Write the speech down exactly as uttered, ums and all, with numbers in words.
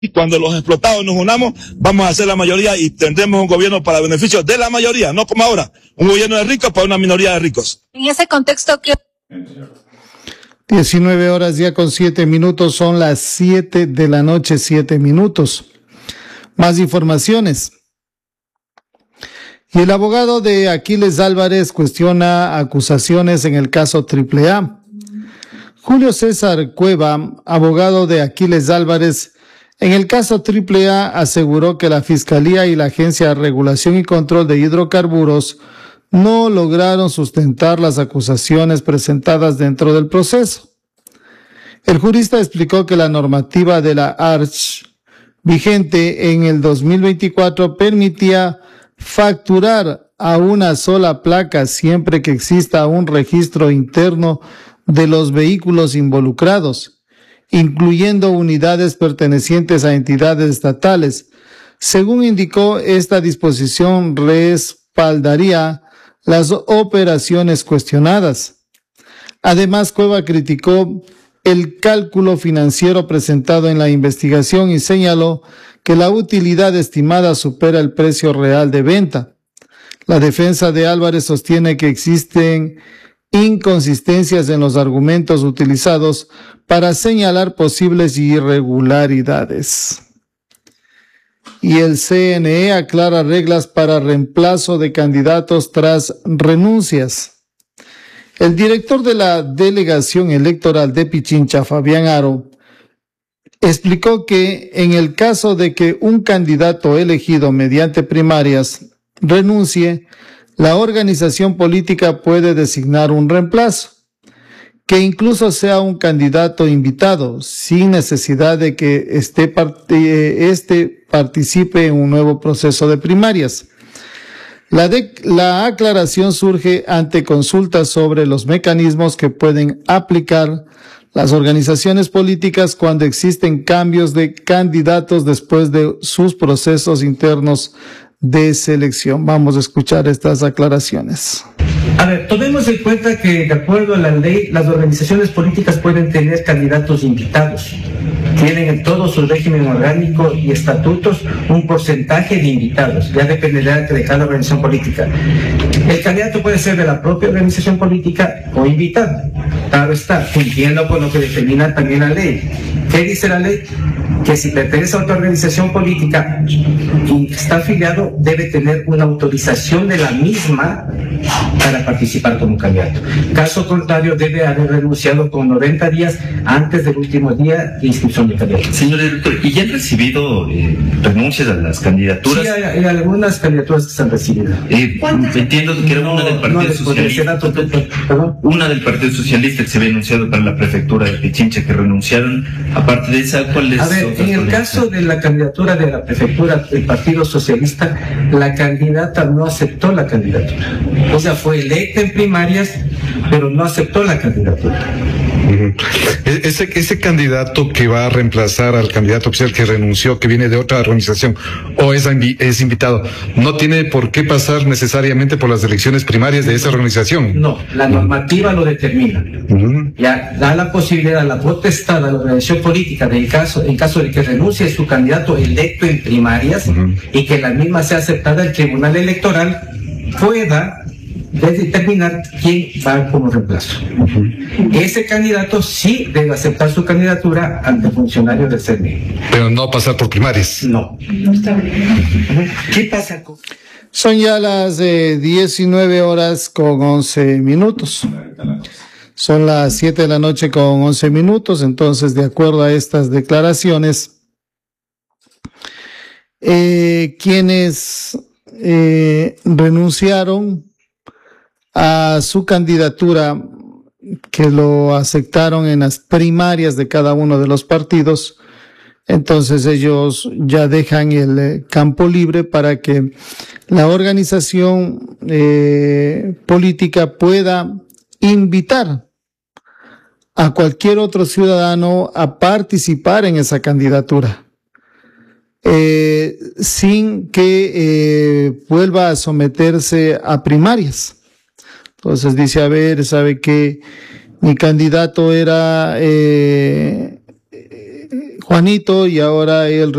Y cuando los explotados nos unamos, vamos a hacer la mayoría y tendremos un gobierno para beneficio de la mayoría, no como ahora, un gobierno de ricos para una minoría de ricos. En ese contexto, ¿qué? diecinueve horas ya con siete minutos, son las siete de la noche, siete minutos. Más informaciones. Y el abogado de Aquiles Álvarez cuestiona acusaciones en el caso Triple A. Julio César Cueva, abogado de Aquiles Álvarez, en el caso Triple A aseguró que la Fiscalía y la Agencia de Regulación y Control de Hidrocarburos no lograron sustentar las acusaciones presentadas dentro del proceso. El jurista explicó que la normativa de la Arch vigente en el dos mil veinticuatro permitía facturar a una sola placa siempre que exista un registro interno de los vehículos involucrados, incluyendo unidades pertenecientes a entidades estatales. Según indicó, esta disposición respaldaría las operaciones cuestionadas. Además, Cueva criticó el cálculo financiero presentado en la investigación y señaló que la utilidad estimada supera el precio real de venta. La defensa de Álvarez sostiene que existen inconsistencias en los argumentos utilizados para señalar posibles irregularidades. Y el C N E aclara reglas para reemplazo de candidatos tras renuncias. El director de la delegación electoral de Pichincha, Fabián Aro, explicó que en el caso de que un candidato elegido mediante primarias renuncie, la organización política puede designar un reemplazo, que incluso sea un candidato invitado, sin necesidad de que este, part este participe en un nuevo proceso de primarias. La, de la aclaración surge ante consultas sobre los mecanismos que pueden aplicar las organizaciones políticas cuando existen cambios de candidatos después de sus procesos internos de selección. Vamos a escuchar estas aclaraciones. A ver, tomemos en cuenta que de acuerdo a la ley, las organizaciones políticas pueden tener candidatos invitados. Tienen en todo su régimen orgánico y estatutos un porcentaje de invitados. Ya dependerá de cada organización política. El candidato puede ser de la propia organización política o invitado. Claro está, cumpliendo con lo que determina también la ley. ¿Qué dice la ley? Que si pertenece a otra organización política y está afiliado, debe tener una autorización de la misma para participar como candidato. Caso contrario, debe haber renunciado con noventa días antes del último día de inscripción de candidato. Señor director, ¿y ya han recibido eh, renuncias a las candidaturas? Sí, hay, hay algunas candidaturas que se han recibido. Eh, entiendo que era no, una del Partido no, Socialista. ¿Perdón? Una del Partido Socialista que se había anunciado para la prefectura de Pichincha que renunciaron. Aparte de esa, ¿cuál es? A ver, en el caso de la candidatura de la prefectura del Partido Socialista, la candidata no aceptó la candidatura. O sea, fue electa en primarias, pero no aceptó la candidatura. Uh-huh. Ese, ese candidato que va a reemplazar al candidato oficial que renunció, que viene de otra organización, o es, es invitado, no tiene por qué pasar necesariamente por las elecciones primarias de esa organización. No, la normativa lo determina. Uh-huh. Ya da la posibilidad, la potestad a la organización política, del caso, en caso de que renuncie su candidato electo en primarias, uh-huh, y que la misma sea aceptada, el Tribunal Electoral pueda de determinar quién va como reemplazo. Uh-huh. Ese candidato sí debe aceptar su candidatura ante funcionarios del C N E. Pero no pasar por primarias. No. No está bien. Uh-huh. ¿Qué pasa con...? Son ya las eh, diecinueve horas con once minutos. Son las siete de la noche con once minutos. Entonces, de acuerdo a estas declaraciones, eh, quienes eh, renunciaron a su candidatura, que lo aceptaron en las primarias de cada uno de los partidos, entonces ellos ya dejan el campo libre para que la organización eh, política pueda invitar a cualquier otro ciudadano a participar en esa candidatura, eh, sin que eh, vuelva a someterse a primarias. Entonces dice, a ver, sabe que mi candidato era eh, Juanito, y ahora el